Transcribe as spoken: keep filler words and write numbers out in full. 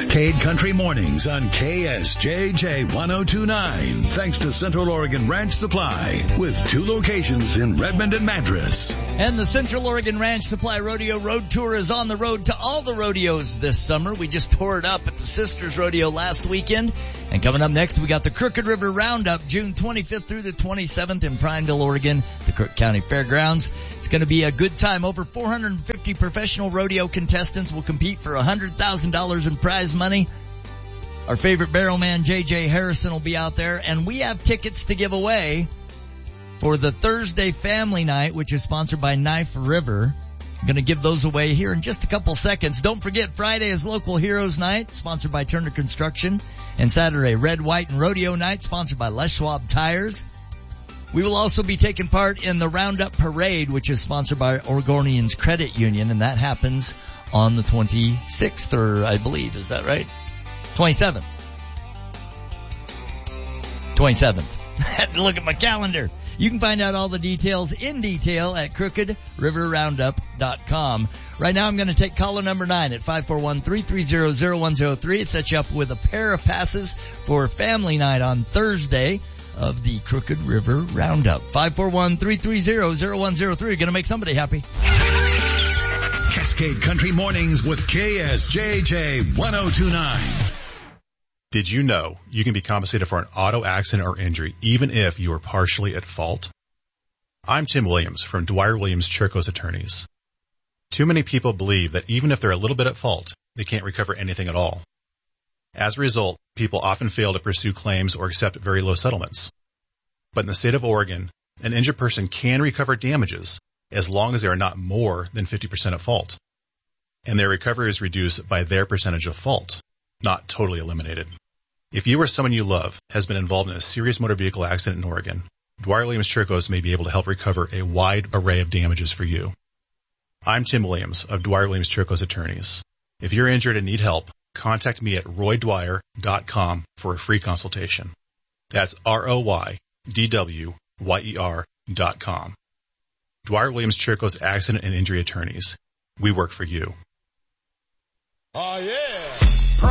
Cascade Country Mornings on K S J J ten twenty-nine. Thanks to Central Oregon Ranch Supply with two locations in Redmond and Madras. And the Central Oregon Ranch Supply Rodeo Road Tour is on the road to all the rodeos this summer. We just tore it up at the Sisters Rodeo last weekend. And coming up next, we got the Crooked River Roundup, June twenty-fifth through the twenty-seventh in Prineville, Oregon, the Crook County Fairgrounds. It's going to be a good time. Over four hundred fifty professional rodeo contestants will compete for one hundred thousand dollars in prize money. Our favorite barrel man, J J Harrison, will be out there. And we have tickets to give away for the Thursday Family Night, which is sponsored by Knife River. I'm going to give those away here in just a couple seconds. Don't forget, Friday is Local Heroes Night, sponsored by Turner Construction. And Saturday, Red, White, and Rodeo Night, sponsored by Les Schwab Tires. We will also be taking part in the Roundup Parade, which is sponsored by Oregonians Credit Union, and that happens on the twenty-sixth, or I believe, is that right? twenty-seventh. twenty-seventh. I had to look at my calendar. You can find out all the details in detail at crooked river roundup dot com. Right now I'm going to take caller number nine at five four one, three three zero, zero one zero three. It sets you up with a pair of passes for family night on Thursday of the Crooked River Roundup. five four one, three three zero, zero one zero three. You're going to make somebody happy. Cascade Country Mornings with K S J J ten twenty-nine. Did you know you can be compensated for an auto accident or injury even if you are partially at fault? I'm Tim Williams from Dwyer Williams Chircos Attorneys. Too many people believe that even if they're a little bit at fault, they can't recover anything at all. As a result, people often fail to pursue claims or accept very low settlements. But in the state of Oregon, an injured person can recover damages as long as they are not more than fifty percent at fault. And their recovery is reduced by their percentage of fault, not totally eliminated. If you or someone you love has been involved in a serious motor vehicle accident in Oregon, Dwyer Williams Chircos may be able to help recover a wide array of damages for you. I'm Tim Williams of Dwyer Williams Chircos Attorneys. If you're injured and need help, contact me at roy dwyer dot com for a free consultation. That's R O Y D W Y E R dot com. Dwyer Williams Chircos Accident and Injury Attorneys. We work for you. Oh, yeah.